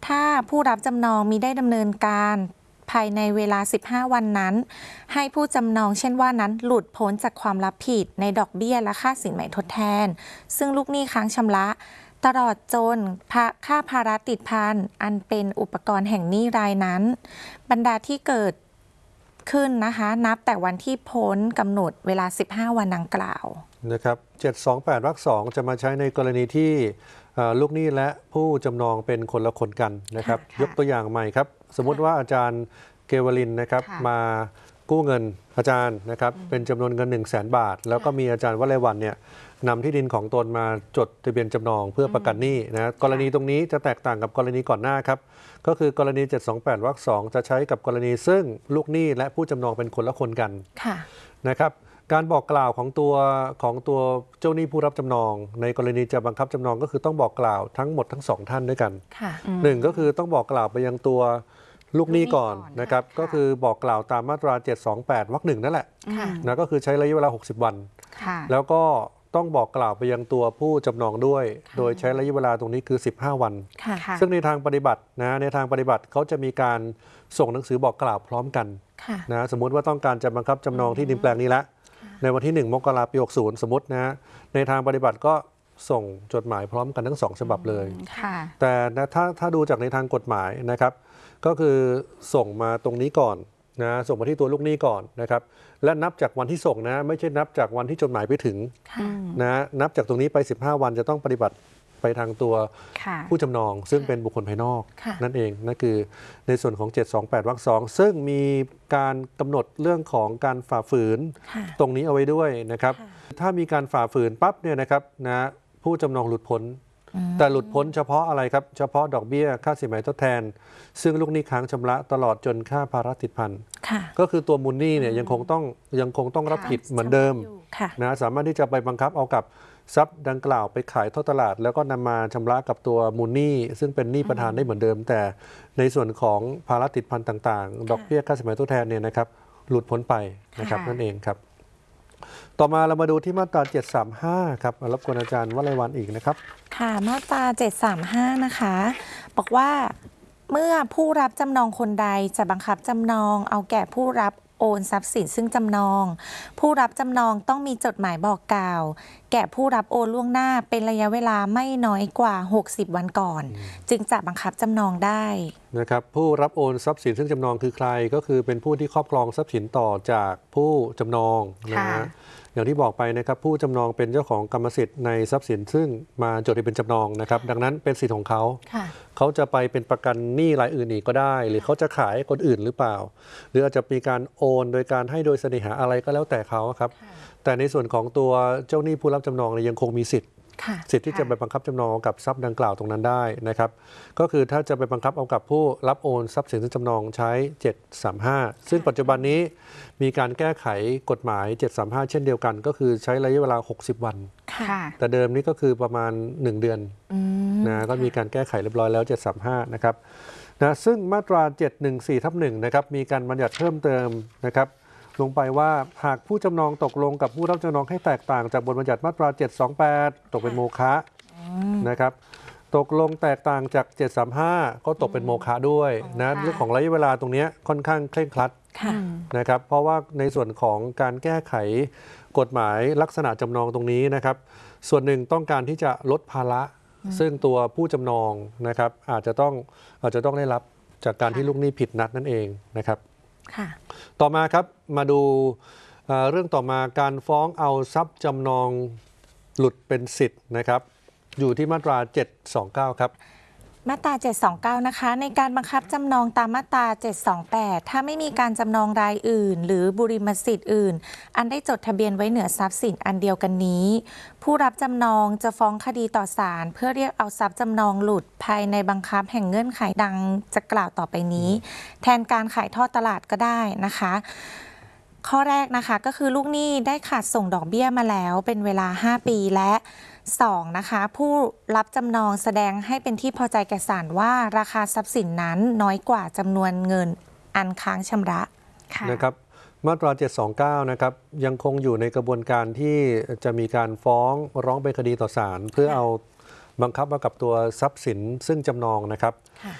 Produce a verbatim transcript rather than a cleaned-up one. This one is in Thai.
ถ้าผู้รับจำนองมิได้ดำเนินการภายในเวลาสิบห้าวันนั้นให้ผู้จำนองเช่นว่านั้นหลุดพ้นจากความรับผิดในดอกเบี้ยและค่าสินไหมทดแทนซึ่งลูกหนี้ค้างชำระตลอดจนค่าภาระติดพันอันเป็นอุปกรณ์แห่งหนี้รายนั้นบรรดาที่เกิดขึ้นนะคะนับแต่วันที่พ้นกำหนดเวลาสิบห้าวันดังกล่าวนะครับเจ็ดสองแปดวรรคสองจะมาใช้ในกรณีที่ลูกหนี้และผู้จำนองเป็นคนละคนกันนะครับยกตัวอย่างใหม่ครับสมมุติว่าอาจารย์เกวลินนะครับมากู้เงินอาจารย์นะครับเป็นจำนวนเงิน หนึ่งแสน บาทแล้วก็มีอาจารย์วลัยวันเนี่ยนำที่ดินของตนมาจดทะเบียนจำนองเพื่อประกันหนี้นะกรณีตรงนี้จะแตกต่างกับกรณีก่อนหน้าครับก็คือกรณีเจ็ดสองแปดวรรคสองจะใช้กับกรณีซึ่งลูกหนี้และผู้จำนองเป็นคนละคนกันนะครับการบอกกล่าวของตัวของตัวเจ้าหนี้ผู้รับจำนองในกรณีจะบังคับจำนองก็คือต้องบอกกล่าวทั้งหมดทั้งสองท่านด้วยกันหนึ่งก็คือต้องบอกกล่าวไปยังตัวลูกหนี้ก่อนนะครับก็คือบอกกล่าวตามมาตราเจ็ดสองแปดวรรคหนึ่งนั่นแหละนะก็คือใช้ระยะเวลาหกสิบวันแล้วก็ต้องบอกกล่าวไปยังตัวผู้จำนองด้วยโดยใช้ระยะเวลาตรงนี้คือสิบห้าวันซึ่งในทางปฏิบัตินะในทางปฏิบัติเขาจะมีการส่งหนังสือบอกกล่าวพร้อมกันนะสมมุติว่าต้องการจะบังคับจำนองที่ดินแปลงนี้ละในวันที่หนึ่งมกราคมปีหกสิบสมมตินะในทางปฏิบัติก็ส่งจดหมายพร้อมกันทั้งสองฉบับเลยแต่ถ้าถ้าดูจากในทางกฎหมายนะครับก็คือส่งมาตรงนี้ก่อนนะส่งมาที่ตัวลูกหนี้ก่อนนะครับและนับจากวันที่ส่งนะไม่ใช่นับจากวันที่จดหมายไปถึงนะนับจากตรงนี้ไปสิบห้าวันจะต้องปฏิบัติไปทางตัวผู้จำนองซึ่งเป็นบุคคลภายนอกนั่นเองนั่นคือในส่วนของเจ็ดสองแปดวรรคสองซึ่งมีการกำหนดเรื่องของการฝ่าฝืนตรงนี้เอาไว้ด้วยนะครับถ้ามีการฝ่าฝืนปั๊บเนี่ยนะครับนะผู้จำนองหลุดพ้นแต่หลุดพ้นเฉพาะอะไรครับเฉพาะดอกเบี้ยค่าสินไหมทดแทนซึ่งลูกหนี้ค้างชำระตลอดจนค่าภาระติดพันก็คือตัวมูลหนี้เนี่ยยังคงต้องยังคงต้องรับผิดเหมือนเดิมนะสามารถที่จะไปบังคับเอากับทรัพย์ดังกล่าวไปขายทอดตลาดแล้วก็นำมาชำระกับตัวมูลหนี้ซึ่งเป็นหนี้ประธานได้เหมือนเดิมแต่ในส่วนของภาระติดพันต่างๆดอกเบี้ยค่าสินไหมทดแทนเนี่ยนะครับหลุดพ้นไปนะครับนั่นเองครับต่อมาเรามาดูที่มาตราเจ็ดสามห้าครับรบกวนอาจารย์วลัยวันอีกนะครับค่ะมาตราเจ็ดสามห้านะคะบอกว่าเมื่อผู้รับจำนองคนใดจะบังคับจำนองเอาแก่ผู้รับโอนทรัพย์สินซึ่งจำนองผู้รับจำนองต้องมีจดหมายบอกกล่าวแก่ผู้รับโอนล่วงหน้าเป็นระยะเวลาไม่น้อยกว่าหกสิบวันก่อนจึงจะบังคับจำนองได้นะครับผู้รับโอนทรัพย์สินซึ่งจำนองคือใครก็คือเป็นผู้ที่ครอบครองทรัพย์สินต่อจากผู้จำนองนะฮะอย่างที่บอกไปนะครับผู้จำนองเป็นเจ้าของกรรมสิทธิ์ในทรัพย์สินซึ่งมาจดทะเบียนจำนองนะครับดังนั้นเป็นสิทธิ์ของเขาเขาจะไปเป็นประกันหนี้รายอื่นอีกก็ได้หรือเขาจะขายคนอื่นหรือเปล่าหรืออาจจะมีการโอนโดยการให้โดยเสน่หาอะไรก็แล้วแต่เขาครับแต่ในส่วนของตัวเจ้าหนี้ผู้รับจำนองยังคงมีสิทธิ์สิทธิ์ที่จะไปบังคับจำนองกับทรัพย์ดังกล่าวตรงนั้นได้นะครับก็คือถ้าจะไปบังคับเอากับผู้รับโอนทรัพย์สินซึ่งจำนองใช้เจ็ดสามห้าซึ่งปัจจุบันนี้มีการแก้ไขกฎหมายเจ็ดสามห้าเช่นเดียวกันก็คือใช้ระยะเวลาหกสิบวันแต่เดิมนี้ก็คือประมาณหนึ่งเดือนนะก็มีการแก้ไขเรียบร้อยแล้วเจ็ดสามห้านะครับนะซึ่งมาตราเจ็ดหนึ่งสี่ทับหนึ่งนะครับมีการบัญญัติเพิ่มเติมนะครับลงไปว่าหากผู้จำนองตกลงกับผู้รับจำนองให้แตกต่างจากบทบัญญัติมาตราเจ็ดสองแปดตกเป็นโมฆะนะครับตกลงแตกต่างจากเจ็ดสามห้าก็ตกเป็นโมฆะด้วยนะเรื่องของระยะเวลาตรงนี้ค่อนข้างเคร่งครัดนะครับเพราะว่าในส่วนของการแก้ไขกฎหมายลักษณะจำนองตรงนี้นะครับส่วนหนึ่งต้องการที่จะลดภาระซึ่งตัวผู้จำนองนะครับอาจจะต้องอาจจะต้องได้รับจากการที่ลูกหนี้ผิดนัดนั่นเองนะครับต่อมาครับมาดูเรื่องต่อมาการฟ้องเอาทรัพย์จำนองหลุดเป็นสิทธิ์นะครับอยู่ที่มาตราเจ็ดสองเก้าครับมาตราเจ็ดสองเก้านะคะในการบังคับจำนองตามมาตราเจ็ดสองแปดถ้าไม่มีการจำนองรายอื่นหรือบุริมสิทธิ์อื่นอันได้จดทะเบียนไว้เหนือทรัพย์สินอันเดียวกันนี้ผู้รับจำนองจะฟ้องคดีต่อศาลเพื่อเรียกเอาทรัพย์จำนองหลุดภายในบังคับแห่งเงื่อนไขดังจะกล่าวต่อไปนี้แทนการขายทอดตลาดก็ได้นะคะข้อแรกนะคะก็คือลูกหนี้ได้ขาดส่งดอกเบี้ยมาแล้วเป็นเวลาห้าปีและสองนะคะผู้รับจำนองแสดงให้เป็นที่พอใจแก่ศาลว่าราคาทรัพย์สินนั้นน้อยกว่าจำนวนเงินอันค้างชำระนะครับมาตราเจ็ดสองเก้านะครับยังคงอยู่ในกระบวนการที่จะมีการฟ้องร้องเป็นคดีต่อศาลเพื่อเอาบังคับมากับตัวทรัพย์สินซึ่งจำนองนะครับ